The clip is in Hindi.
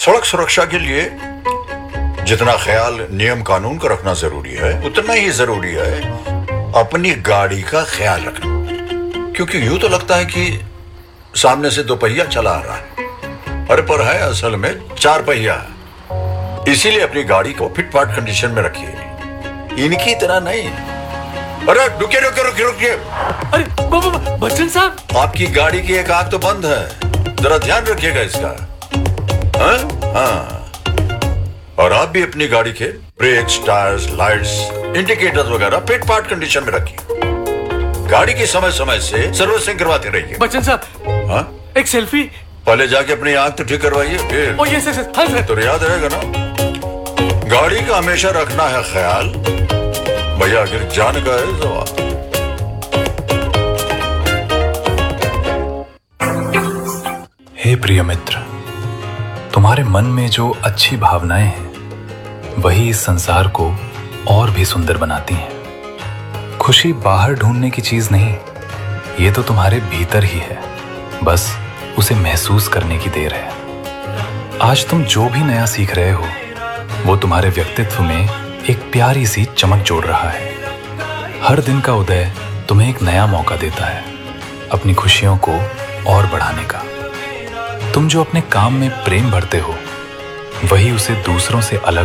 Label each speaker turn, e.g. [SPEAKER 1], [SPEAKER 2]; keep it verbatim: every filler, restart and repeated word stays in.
[SPEAKER 1] सड़क सुरक्षा के लिए जितना ख्याल नियम कानून का रखना जरूरी है, उतना ही जरूरी है अपनी गाड़ी का ख्याल रखना। क्योंकि यूं तो लगता है कि सामने से दो पहिया चला आ रहा है, अरे पर है असल में चार पहिया। इसीलिए अपनी गाड़ी को फिट फाट कंडीशन में रखिए, इनकी तरह नहीं। अरे रुकिए रुकिए रुकिए रुकिए।
[SPEAKER 2] अरे बच्चन साहब,
[SPEAKER 1] आपकी गाड़ी की एक आंख तो बंद है, जरा ध्यान रखिएगा इसका। हाँ हाँ, और आप भी अपनी गाड़ी के ब्रेक्स, टायर्स, लाइट्स, इंडिकेटर्स वगैरह फिट फाट कंडीशन में रखिए। गाड़ी की समय समय से सर्विसिंग करवाते रहिए।
[SPEAKER 2] बच्चन साहब,
[SPEAKER 1] हाँ,
[SPEAKER 2] एक सेल्फी।
[SPEAKER 1] पहले जाके अपनी आंख तो ठीक करवाइए, फिर
[SPEAKER 2] ओ यस यस यस, हाँ सर।
[SPEAKER 1] तो याद रहेगा ना, गाड़ी का हमेशा रखना है ख्याल। भैया आखिर जान का है जवाब।
[SPEAKER 3] हे प्रिय मित्र, तुम्हारे मन में जो अच्छी भावनाएं हैं वही इस संसार को और भी सुंदर बनाती हैं। खुशी बाहर ढूंढने की चीज नहीं, ये तो तुम्हारे भीतर ही है, बस उसे महसूस करने की देर है। आज तुम जो भी नया सीख रहे हो वो तुम्हारे व्यक्तित्व में एक प्यारी सी चमक जोड़ रहा है। हर दिन का उदय तुम्हें एक नया मौका देता है अपनी खुशियों को और बढ़ाने का। तुम जो अपने काम में प्रेम भरते हो वही उसे दूसरों से अलग